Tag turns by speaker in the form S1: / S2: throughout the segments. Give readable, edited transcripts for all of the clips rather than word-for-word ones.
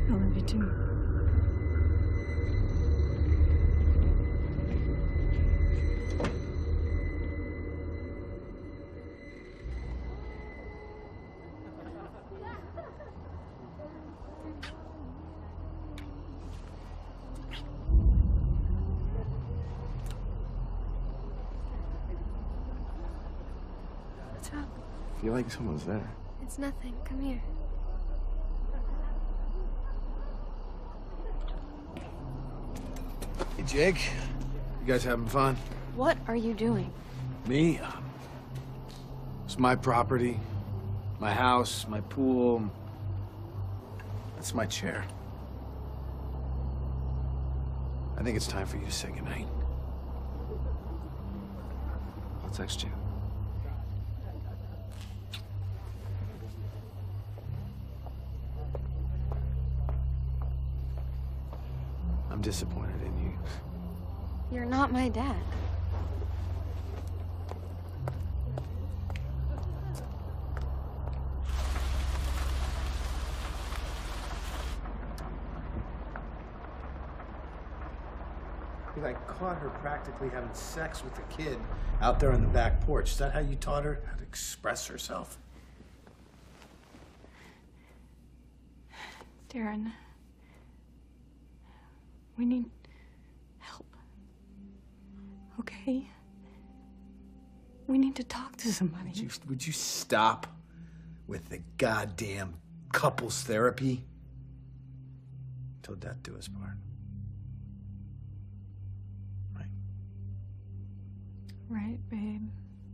S1: I love you too. What's wrong?
S2: I feel like someone's there.
S3: It's nothing. Come here.
S2: Hey, Jake. You guys having fun?
S3: What are you doing?
S2: Me? It's my property. My house, my pool. That's my chair. I think it's time for you to say goodnight. I'll text you. I'm disappointed in you.
S3: You're not my dad.
S2: I caught her practically having sex with a kid out there on the back porch. Is that how you taught her how to express herself?
S1: Darren, we need help. Okay? We need to talk to somebody.
S2: Would you stop with the goddamn couples therapy? Till death do us part.
S1: Right, babe.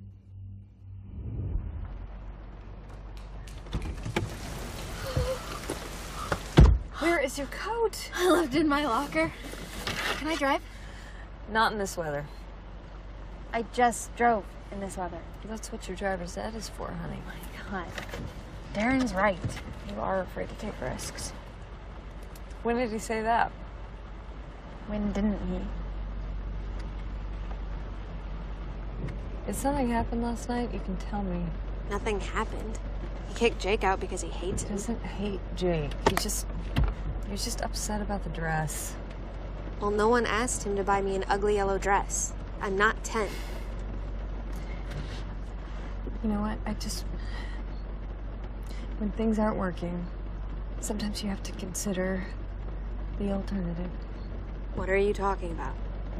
S1: Where is your coat?
S3: I left it in my locker. Can I drive?
S4: Not in this weather.
S3: I just drove in this weather.
S4: That's what your driver's ed is for, honey.
S3: Oh my God. Darren's right. You are afraid to take risks.
S4: When did he say that?
S3: When didn't he?
S4: If something happened last night, you can tell me.
S3: Nothing happened. He kicked Jake out because he hates
S4: He
S3: him.
S4: doesn't hate Jake. You're just upset about the dress.
S3: Well, no one asked him to buy me an ugly yellow dress. I'm not 10.
S4: You know what? When things aren't working, sometimes you have to consider the alternative.
S3: What are you talking about?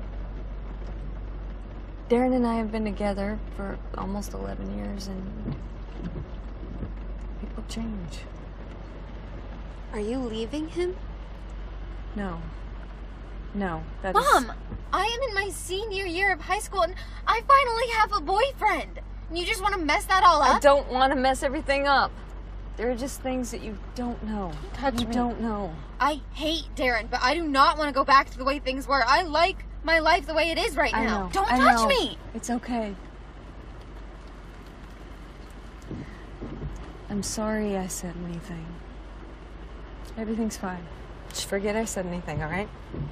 S4: Darren and I have been together for almost 11 years, and people change.
S3: Are you leaving him?
S4: No. No, that
S3: Mom! I am in my senior year of high school, and I finally have a boyfriend! And you just want to mess that all up?
S4: I don't want to mess everything up. There are just things that you don't know.
S3: Touch me.
S4: You don't know.
S3: I hate Darren, but I do not want to go back to the way things were. I like my life the way it is right now.
S4: know.
S3: Don't
S4: I
S3: touch
S4: know.
S3: me!
S4: It's okay. I'm sorry I said anything. Everything's fine. Just forget I said anything, all right?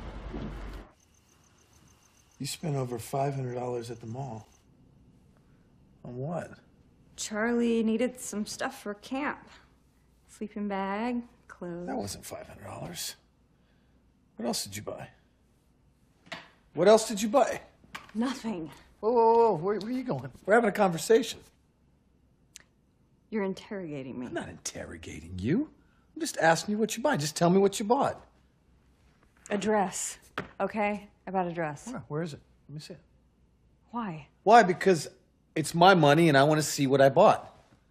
S2: You spent over $500 at the mall. On what?
S1: Charlie needed some stuff for camp. Sleeping bag, clothes.
S2: That wasn't $500. What else did you buy? What else did you buy?
S1: Nothing.
S2: Whoa, whoa, whoa. Where are you going? We're having a conversation.
S1: You're interrogating me.
S2: I'm not interrogating you. I'm just asking you what you buy. Just tell me what you bought.
S1: A dress, okay? I bought a dress.
S2: Where is it? Let me see it.
S1: Why?
S2: Why? Because it's my money and I want to see what I bought.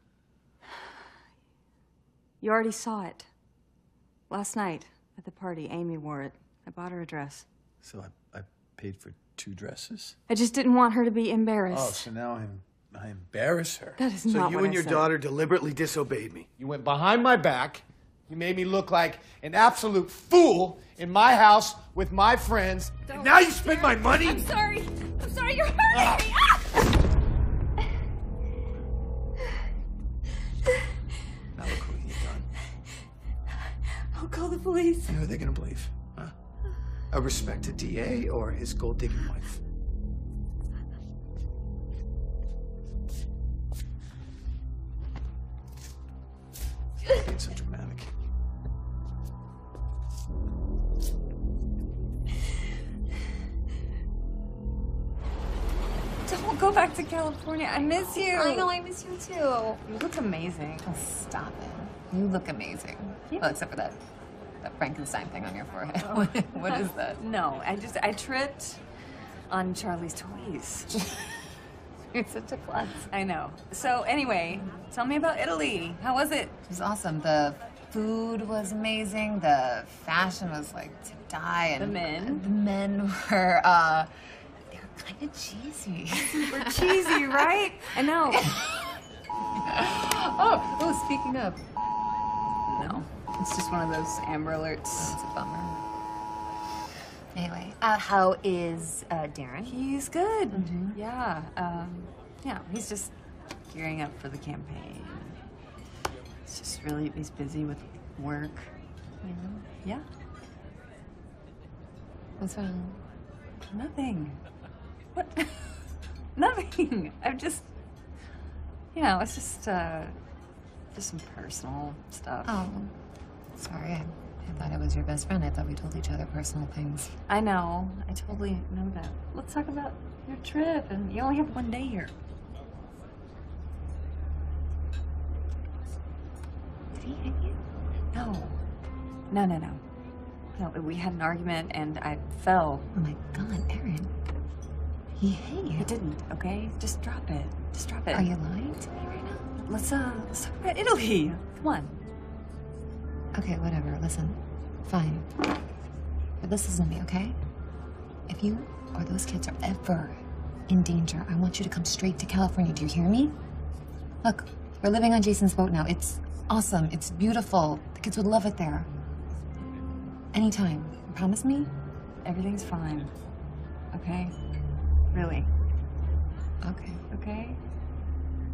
S1: You already saw it. Last night at the party, Amy wore it. I bought her a dress.
S2: So I paid for 2 dresses?
S1: I just didn't want her to be embarrassed.
S2: Oh, so now I embarrass her.
S1: That is
S2: so
S1: not
S2: you
S1: what
S2: and
S1: I
S2: your
S1: said.
S2: daughter deliberately disobeyed me. You went behind my back. You made me look like an absolute fool in my house with my friends. And now you spend my money?
S3: I'm sorry, you're hurting me! Ah!
S2: Now look what you've done.
S1: I'll call the police.
S2: Who are they gonna believe? Huh? A respected DA or his gold-digging wife? Being so dramatic.
S4: go back to California. I miss you.
S5: I know, I miss you too.
S4: You look amazing.
S5: Oh, stop it. You look amazing.
S4: Yeah.
S5: Well, except for that Frankenstein thing on your forehead. What is that?
S4: No, I tripped on Charlie's toys.
S5: You're such a klutz.
S4: I know. So anyway, tell me about Italy. How was it?
S5: It was awesome. The food was amazing. The fashion was like to die. And
S4: The men?
S5: The men were, they were kind of cheesy.
S4: Super cheesy, right? I know.
S5: Oh, speaking of.
S4: No, it's just one of those Amber Alerts.
S5: That's a bummer. Anyway, how is Darren?
S4: He's good. Yeah. Yeah, he's just gearing up for the campaign. He's busy with work. You know? Yeah.
S5: What's wrong?
S4: Nothing. What? Nothing. I'm just, it's just some personal stuff.
S5: Oh, sorry. I thought I was your best friend. I thought we told each other personal things.
S4: I know. I totally know that. Let's talk about your trip, and you only have one day here.
S5: Did he hit you?
S4: No. No. No, we had an argument, and I fell.
S5: Oh my God, Erin. He hit you.
S4: I didn't, okay? Just drop it. Just drop it.
S5: Are you lying to me right now?
S4: Let's talk about Italy. Come on.
S5: Okay, whatever. Listen, fine. But this isn't me, okay? If you or those kids are ever in danger, I want you to come straight to California. Do you hear me? Look, we're living on Jason's boat now. It's awesome. It's beautiful. The kids would love it there. Anytime. Promise me?
S4: Everything's fine. Okay? Really.
S5: Okay.
S4: Okay?